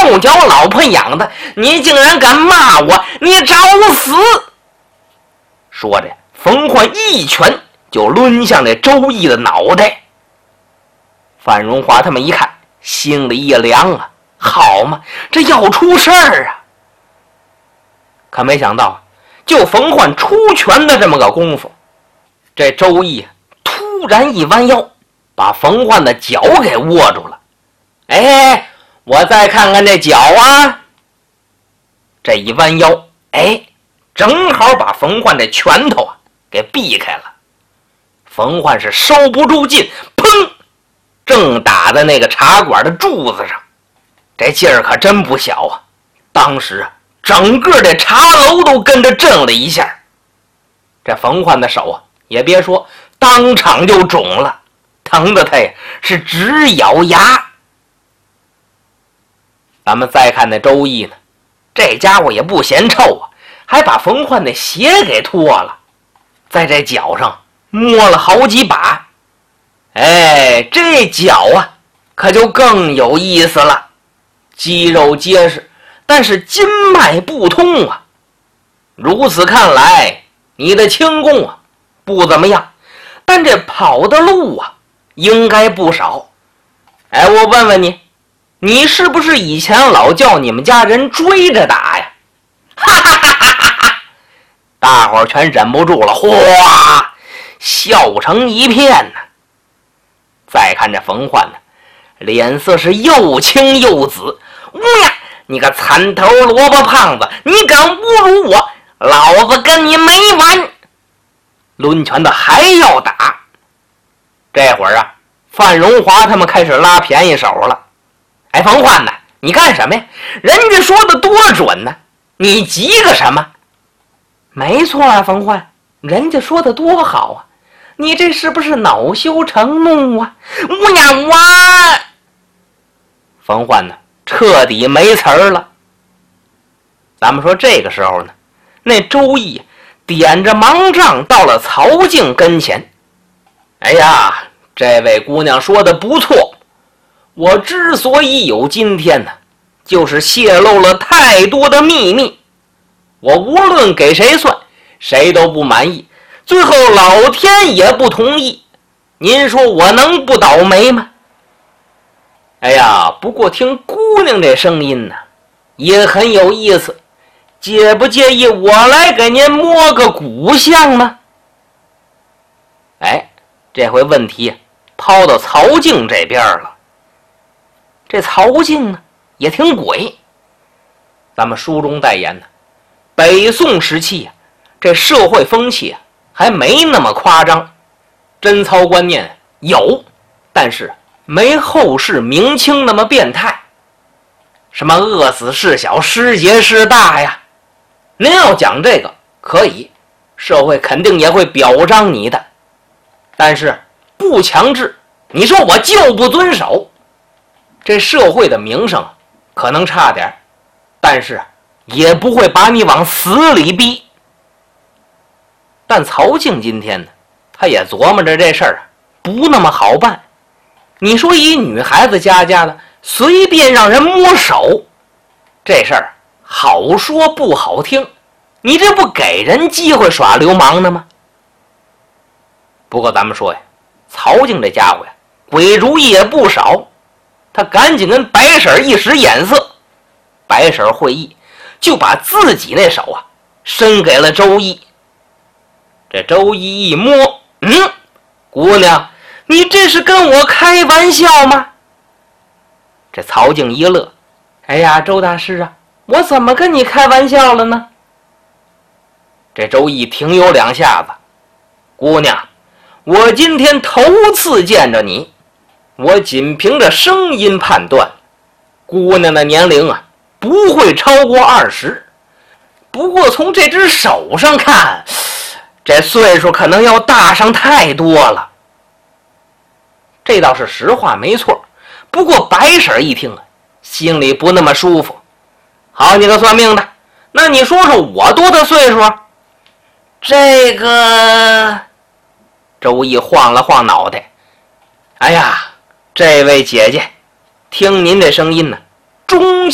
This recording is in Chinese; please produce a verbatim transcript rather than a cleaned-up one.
臭脚老婆养的，你竟然敢骂我，你找死！说着，冯焕一拳就抡向这周易的脑袋。范荣华他们一看，心里一凉啊，好嘛，这要出事儿啊！可没想到，就冯焕出拳的这么个功夫，这周易突然一弯腰，把冯焕的脚给握住了。哎，我再看看这脚啊！这一弯腰，哎，正好把冯焕这拳头啊给避开了。冯焕是收不住劲，砰，正打在那个茶馆的柱子上，这劲儿可真不小啊！当时啊，整个这茶楼都跟着震了一下。这冯焕的手啊，也别说，当场就肿了，疼得他呀是直咬牙。咱们再看那周易呢，这家伙也不嫌臭啊，还把冯焕的鞋给脱了，在这脚上摸了好几把。哎，这脚啊可就更有意思了，肌肉结实，但是筋脉不通啊。如此看来，你的轻功啊不怎么样，但这跑的路啊应该不少。哎，我问问你，你是不是以前老叫你们家人追着打呀？哈哈哈哈哈！大伙儿全忍不住了，哗，笑成一片呢。再看这冯焕呢，脸色是又青又紫。乌呀，你个残头萝卜胖子，你敢侮辱我，老子跟你没完！抡拳的还要打。这会儿啊，范荣华他们开始拉便宜手了。哎，冯焕呢，你干什么呀？人家说的多准呢，你急个什么？没错啊，冯焕，人家说的多好啊，你这是不是恼羞成怒啊？乌呀哇！冯焕呢，彻底没词儿了。咱们说这个时候呢，那周易点着盲杖到了曹静跟前。哎呀，这位姑娘说的不错，我之所以有今天呢，就是泄露了太多的秘密。我无论给谁算，谁都不满意，最后老天也不同意。您说我能不倒霉吗？哎呀，不过听姑娘这声音呢，也很有意思，介不介意我来给您摸个骨相呢？哎，这回问题抛到曹静这边了。这曹静呢也挺诡，咱们书中代言呢，北宋时期啊，这社会风气啊还没那么夸张，贞操观念有，但是没后世明清那么变态，什么饿死事小失节事大呀。您要讲这个可以，社会肯定也会表彰你的，但是不强制。你说我就不遵守，这社会的名声可能差点，但是也不会把你往死里逼。但曹静今天呢，他也琢磨着这事儿不那么好办。你说一女孩子家家的随便让人摸手，这事儿好说不好听，你这不给人机会耍流氓呢吗？不过咱们说呀，曹静这家伙呀，鬼主意也不少。他赶紧跟白婶一使眼色，白婶会意，就把自己那手啊伸给了周易。这周易一摸，嗯，姑娘，你这是跟我开玩笑吗？这曹静一乐，哎呀，周大师啊，我怎么跟你开玩笑了呢？这周易停有两下子，姑娘，我今天头次见着你，我仅凭着声音判断，姑娘的年龄啊不会超过二十，不过从这只手上看，这岁数可能要大上太多了。这倒是实话没错，不过白婶一听啊，心里不那么舒服。好你个算命的，那你说说我多大岁数啊？这个周易晃了晃脑袋，哎呀，这位姐姐，听您这声音呢，中